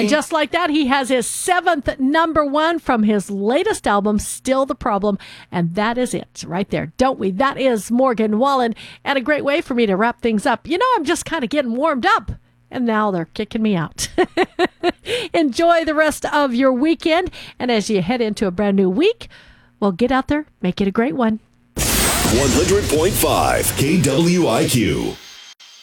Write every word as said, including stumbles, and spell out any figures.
And just like that, he has his seventh number one from his latest album, Still the Problem. And that is it right there, don't we? That is Morgan Wallen. And a great way for me to wrap things up. You know, I'm just kind of getting warmed up. And now they're kicking me out. Enjoy the rest of your weekend. And as you head into a brand new week, well, get out there, make it a great one. one hundred point five K W I Q.